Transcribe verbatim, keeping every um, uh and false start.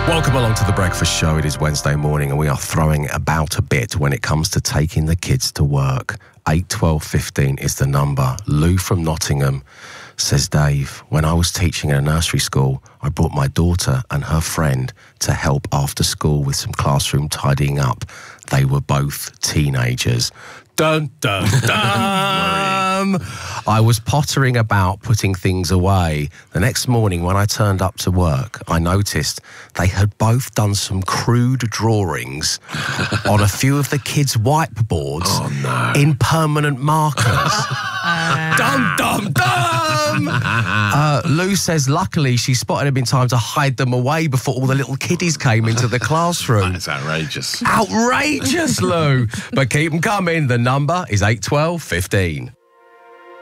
Welcome along to The Breakfast Show. It is Wednesday morning and we are throwing about a bit when it comes to taking the kids to work. eight twelve fifteen is the number. Lou from Nottingham says, Dave, when I was teaching in a nursery school, I brought my daughter and her friend to help after school with some classroom tidying up. They were both teenagers. Dun, dun, dun. I was pottering about putting things away. The next morning when I turned up to work, I noticed they had both done some crude drawings on a few of the kids' whiteboards oh, no. in permanent markers. uh. Dum, dum, dum! uh, Lou says luckily she spotted them in time to hide them away before all the little kiddies came into the classroom. That's outrageous. Outrageous, Lou! But keep them coming. The number is eight twelve fifteen.